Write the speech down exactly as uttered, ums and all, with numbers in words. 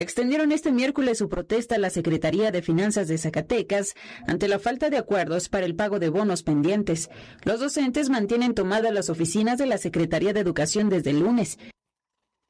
Extendieron este miércoles su protesta a la Secretaría de Finanzas de Zacatecas ante la falta de acuerdos para el pago de bonos pendientes. Los docentes mantienen tomadas las oficinas de la Secretaría de Educación desde el lunes